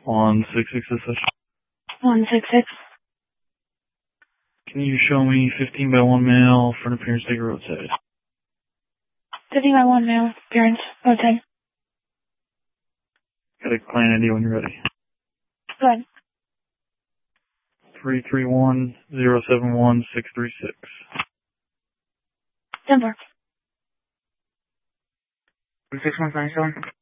166 is this? 166. Can you show me 15 by 1 male, front appearance, take a roadside? 15 by 1 male, appearance, roadside. Got a client ID when you're ready. Go ahead. 331-071-636. 10-4. 6177.